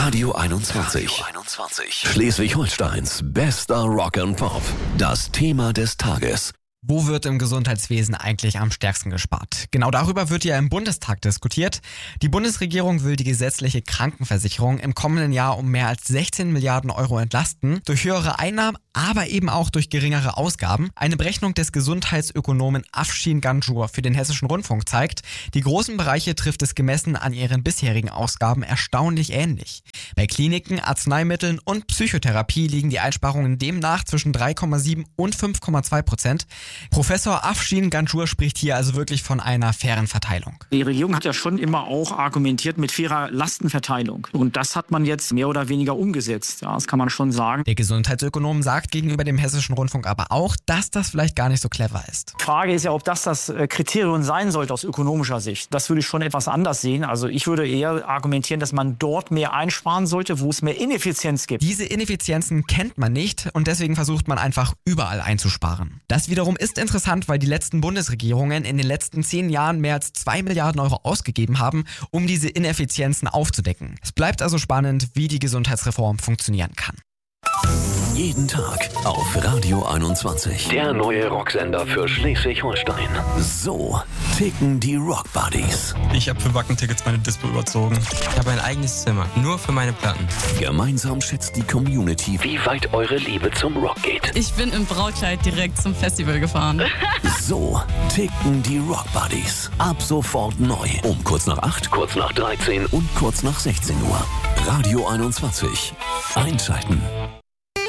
Radio 21. Schleswig-Holsteins bester Rock and Pop. Das Thema des Tages. Wo wird im Gesundheitswesen eigentlich am stärksten gespart? Genau darüber wird ja im Bundestag diskutiert. Die Bundesregierung will die gesetzliche Krankenversicherung im kommenden Jahr um mehr als 16 Milliarden Euro entlasten. Durch höhere Einnahmen, aber eben auch durch geringere Ausgaben. Eine Berechnung des Gesundheitsökonomen Afshin Ganjur für den Hessischen Rundfunk zeigt, die großen Bereiche trifft es gemessen an ihren bisherigen Ausgaben erstaunlich ähnlich. Bei Kliniken, Arzneimitteln und Psychotherapie liegen die Einsparungen demnach zwischen 3,7 und 5,2%. Professor Afshin Ganjur spricht hier also wirklich von einer fairen Verteilung. Die Regierung hat ja schon immer auch argumentiert mit fairer Lastenverteilung. Und das hat man jetzt mehr oder weniger umgesetzt. Ja, das kann man schon sagen. Der Gesundheitsökonom sagt gegenüber dem Hessischen Rundfunk aber auch, dass das vielleicht gar nicht so clever ist. Die Frage ist ja, ob das Kriterium sein sollte aus ökonomischer Sicht. Das würde ich schon etwas anders sehen. Also ich würde eher argumentieren, dass man dort mehr einsparen sollte, wo es mehr Ineffizienz gibt. Diese Ineffizienzen kennt man nicht und deswegen versucht man einfach überall einzusparen. Das wiederum ist interessant, weil die letzten Bundesregierungen in den letzten 10 Jahren mehr als 2 Milliarden Euro ausgegeben haben, um diese Ineffizienzen aufzudecken. Es bleibt also spannend, wie die Gesundheitsreform funktionieren kann. Jeden Tag auf Radio 21. Der neue Rocksender für Schleswig-Holstein. So ticken die Rock Buddies. Ich habe für Wacken-Tickets meine Dispo überzogen. Ich habe ein eigenes Zimmer, nur für meine Platten. Gemeinsam schätzt die Community, wie weit eure Liebe zum Rock geht. Ich bin im Brautkleid direkt zum Festival gefahren. So ticken die Rock Buddies. Ab sofort neu. Um kurz nach 8, kurz nach 13 und kurz nach 16 Uhr. Radio 21. Einschalten.